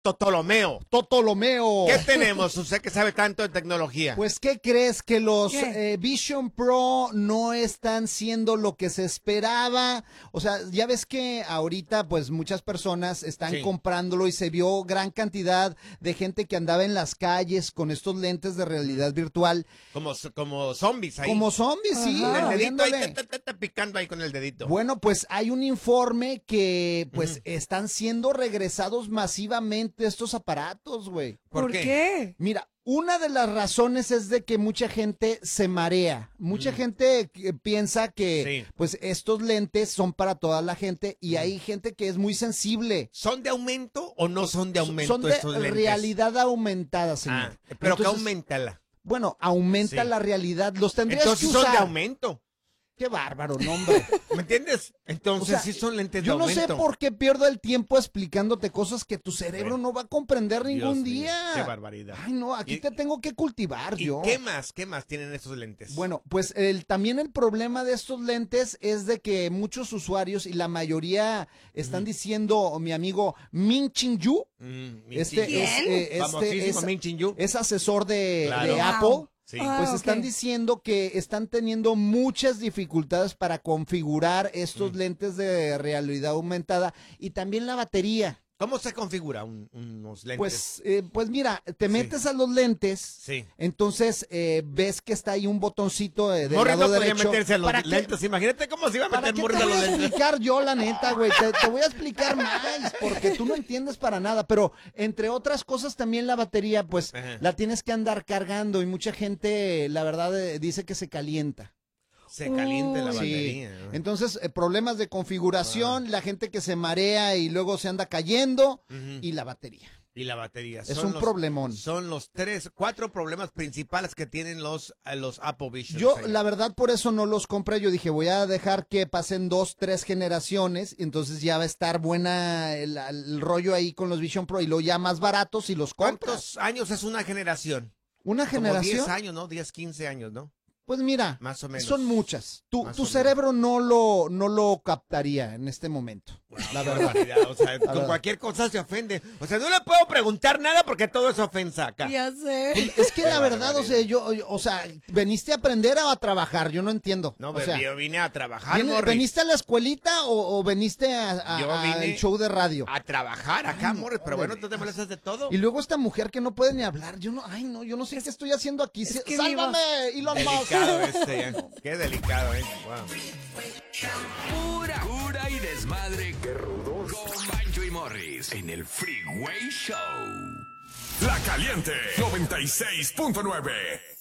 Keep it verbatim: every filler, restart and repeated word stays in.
Totolomeo. Totolomeo. ¿Qué tenemos? Usted que sabe tanto de tecnología. Pues, ¿qué crees? Que los ¿Qué? eh, Vision Pro no están siendo lo que se esperaba. O sea, ya ves que ahorita, pues, muchas personas están Sí. comprándolo y se vio gran cantidad de gente que andaba en las calles con estos lentes de realidad virtual. Como, como zombies ahí. Como zombies, sí. Ajá. el dedito ahí, moviéndole. ta, ta, ta, picando ahí con el dedito. Bueno, pues hay un informe que, pues, Ujú. están siendo regresados masivamente estos aparatos, güey. ¿Por ¿Por qué? qué? Mira, una de las razones es de que mucha gente se marea. Mucha Mm. gente que piensa que, Sí. pues, estos lentes son para toda la gente y Mm. hay gente que es muy sensible. ¿Son de aumento o no son de aumento Son de estos lentes? realidad aumentada, señor. Ah, pero que Entonces, aumentala. Bueno, aumenta Sí. la realidad. Los tendrías Entonces que son usar. de aumento. Qué bárbaro, no, hombre. ¿Me entiendes? Entonces O sea, sí son lentes Yo de no aumento. sé por qué pierdo el tiempo explicándote cosas que tu cerebro Bueno. no va a comprender Dios ningún mío, día. qué barbaridad. Ay, no, aquí Y- te tengo que cultivar ¿Y yo. qué más? ¿Qué más tienen estos lentes? Bueno, pues el, también el problema de estos lentes es de que muchos usuarios y la mayoría están diciendo, mi amigo Min Chin Yu, Mm, Min este Chin Yu. es, eh, este Famosísimo es, Min Chin Yu. es asesor de, Claro. de Wow. Apple. Sí. Ah, Pues ok. están diciendo que están teniendo muchas dificultades para configurar estos Mm. lentes de realidad aumentada y también la batería. ¿Cómo se configura un- unos lentes? Pues, eh, pues mira, te metes a los lentes, Sí. entonces eh, ves que está ahí un botoncito de, del Morris no lado podía derecho. meterse a los ¿Para qué- lentes. Imagínate cómo se iba a ¿Para meter qué te Morris a voy los a lentes. explicar yo, la neta, güey? Te, te voy a explicar más, porque tú no entiendes para nada. Pero, entre otras cosas, también la batería, pues, Ajá. la tienes que andar cargando y mucha gente, la verdad, eh, dice que se calienta. Se caliente la Sí. batería. ¿no? Entonces, eh, problemas de configuración, la gente que se marea y luego se anda cayendo, Ujú. y la batería. Y la batería. Es Son un los- problemón. Son los tres, cuatro problemas principales que tienen los, eh, los Apple Vision. Yo, la verdad, por eso no los compré. Yo dije, voy a dejar que pasen dos, tres generaciones. Y entonces ya va a estar buena el, el rollo ahí con los Vision Pro. Y luego ya más baratos y los compras. ¿Cuántos años es una generación? Una Como generación. diez años, ¿no? diez, quince años, ¿no? Pues mira, Más o menos. son muchas. Tu, Más tu o menos. cerebro no lo, no lo captaría en este momento. La Qué verdad. barbaridad, o sea, con verdad. cualquier cosa se ofende. O sea, no le puedo preguntar nada porque todo es ofensa acá. Ya sé. Es que Qué la verdad, o sea, barbaridad. yo, yo- o sea, veniste a aprender o a trabajar, yo no entiendo. No, o pero sea, yo vine a trabajar, ¿viene- Morris. ¿veniste a la escuelita o, o veniste a, a- Yo a vine el show de radio? A trabajar acá, Morris, pero de bueno, tú te molestas de todo. Y luego esta mujer que no puede ni hablar, yo no, ay no, yo no sé qué estoy haciendo aquí. es Sí, que ¡Sálvame, Elon Musk! Delicado este, ¿eh? Qué delicado, ¿eh? Wow. Pura cura y desmadre. ¡Qué rudos! Con Bancho y Morris en el Freeway Show. La Caliente noventa y seis punto nueve.